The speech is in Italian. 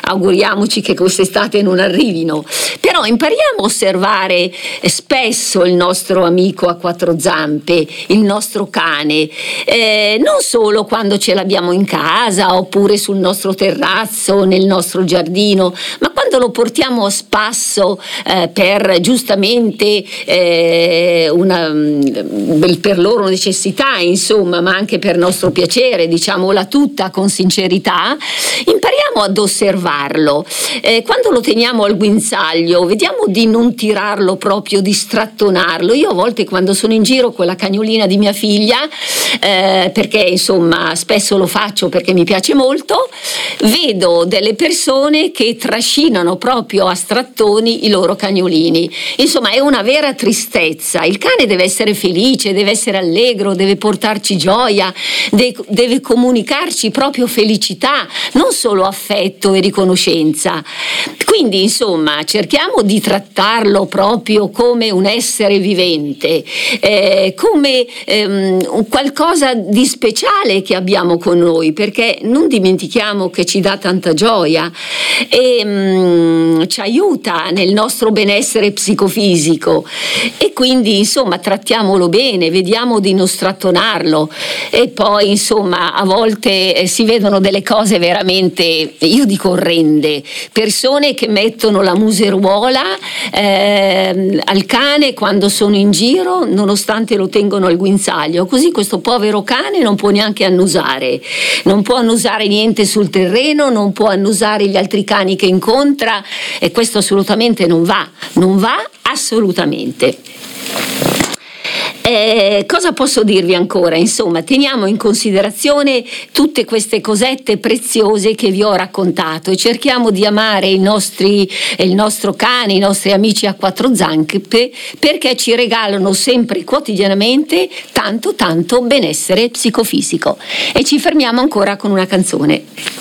auguriamoci che quest'estate non arrivino, però impariamo a osservare spesso il nostro amico a quattro zampe, il nostro cane, non solo quando ce l'abbiamo in casa oppure sul nostro terrazzo, nel nostro giardino, ma quando lo portiamo a spasso per giustamente per loro necessità, insomma, ma anche per nostro piacere, diciamola tutta con sincerità. Impariamo ad osservarlo. Quando lo teniamo al guinzaglio, vediamo di non tirarlo proprio, di strattonarlo. Io a volte, quando sono in giro con la cagnolina di mia figlia, perché insomma spesso lo faccio perché mi piace molto, vedo delle persone che trascinano proprio a strattoni i loro cagnolini. Insomma, è una vera tristezza. Il cane deve essere felice, deve essere allegro, deve portarci gioia, deve comunicarci proprio felicità, non solo affetto e riconoscenza. Quindi, insomma, cerchiamo di trattarlo proprio come un essere vivente, come qualcosa di speciale che abbiamo con noi, perché non dimentichiamo che ci dà tanta gioia e ci aiuta nel nostro benessere psicofisico, e quindi insomma trattiamolo bene, vediamo di non strattonarlo. E poi insomma a volte si vedono delle cose veramente, io dico orrende, persone che mettono la museruola al cane quando sono in giro, nonostante lo tengono al guinzaglio, così questo povero cane non può neanche annusare, non può annusare niente sul terreno, non può annusare gli altri cani che incontra, e questo assolutamente non va assolutamente. Cosa posso dirvi ancora? Insomma, teniamo in considerazione tutte queste cosette preziose che vi ho raccontato e cerchiamo di amare il nostro cane, i nostri amici a quattro zampe, perché ci regalano sempre, quotidianamente, tanto benessere psicofisico. E ci fermiamo ancora con una canzone.